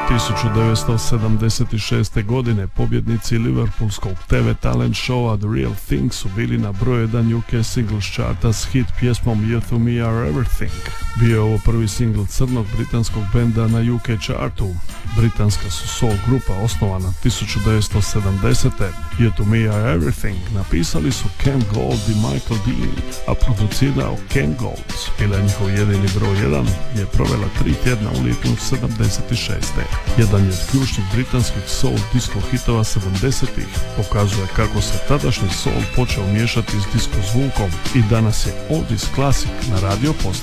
1976. godine pobjednici liverpoolskog TV talent showa The Real Thing su bili na broj 1 UK singles charta s hit pjesmom You To Me Are Everything. Bio je ovo prvi singl crnog britanskog benda na UK chartu. Britanska su soul grupa osnovana 1970. You To Me Are Everything napisali su Ken Gold i Michael Dean, a producirao Ken Gold. Bila je njihov jedini broj 1, je provela 3 tjedna u lipnju 76. Jedan je od ključnih britanskih soul disco hitova 70-ih, pokazuje kako se tadašnji soul počeo miješati s disco zvukom i danas je oldies klasik na radio postaju.